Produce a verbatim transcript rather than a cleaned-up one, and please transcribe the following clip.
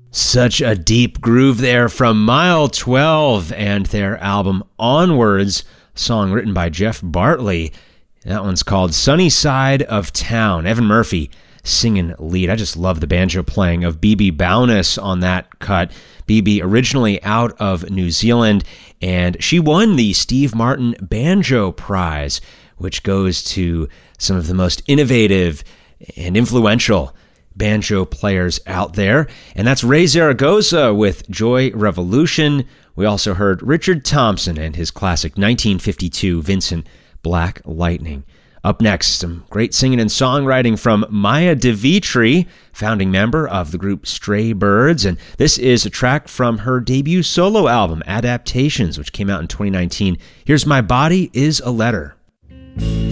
Such a deep groove there from Mile twelve and their album Onwards, a song written by Jeff Bartley. That one's called Sunny Side of Town. Evan Murphy singing lead. I just love the banjo playing of B B Bowness on that cut. B B originally out of New Zealand, and she won the Steve Martin Banjo Prize, which goes to some of the most innovative and influential banjo players out there. And that's Ray Zaragoza with Joy Revolution. We also heard Richard Thompson and his classic nineteen fifty-two Vincent Black Lightning. Up next, some great singing and songwriting from Maya DeVitri, founding member of the group Stray Birds. And this is a track from her debut solo album, Adaptations, which came out in twenty nineteen. Here's My Body is a Letter.